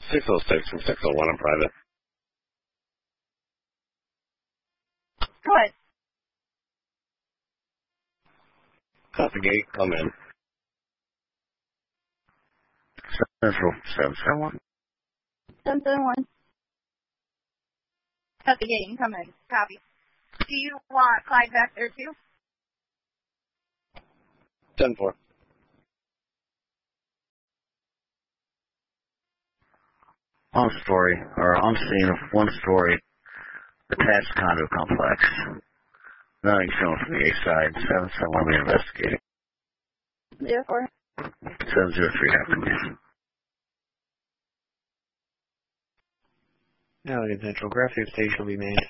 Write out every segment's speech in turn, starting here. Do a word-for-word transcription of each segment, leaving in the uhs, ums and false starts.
six oh six from six oh one on private. Go ahead. Copy gate, come in. Central seven seven one. seven seven one. Cut the gate and come in. Copy. Do you want Clyde back there too? ten four. On story, or on scene of one story attached condo complex. Nothing shown from the A side. seven seven one will be investigating. Zero four. seven zero three afternoon. Now the central graphic station will be made.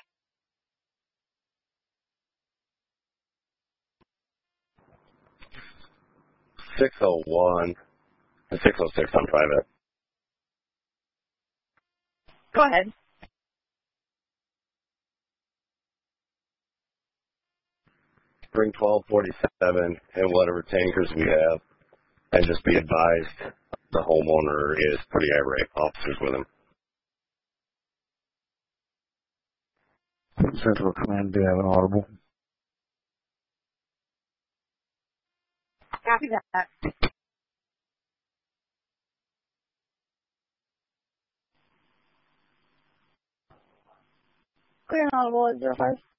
six oh one and six oh six on private. Go ahead. Bring twelve forty-seven and whatever tankers we have, and just be advised the homeowner is pretty irate. Officers with him. Central Command, do you have an audible? Copy that. Clear and audible at zero five.